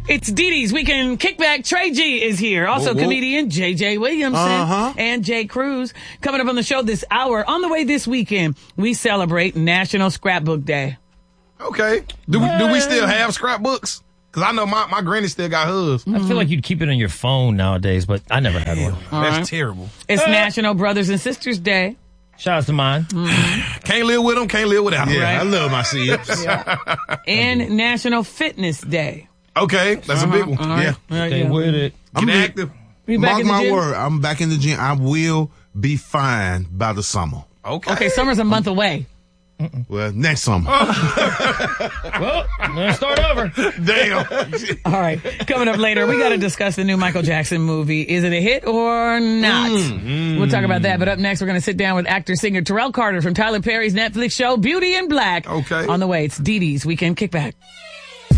It's Dee Dee's Weekend Kickback. Trey G is here. Also comedian J.J. Williamson and Jay Cruz. Coming up on the show this hour. On the way this weekend, we celebrate National Scrapbook Day. Okay. Do we still have scrapbooks? Because I know my granny still got hers. I feel like you'd keep it on your phone nowadays, but I never had one. That's terrible. It's National Brothers and Sisters Day. Shout out to mine. Can't live with them, can't live without them. Yeah, I love my CFs. And National Fitness Day. Okay, that's a big one. Yeah. Stay with it. Get active. You back Mark in the my gym? word, I'm back in the gym. I will be fine by the summer. Okay, summer's a month away. Well, next summer. Well, let's start over. Damn. All right, coming up later, we got to discuss the new Michael Jackson movie. Is it a hit or not? We'll talk about that. But up next, we're going to sit down with actor-singer Terrell Carter from Tyler Perry's Netflix show Beauty in Black. Okay. On the way, it's Dee Dee's Weekend Kickback.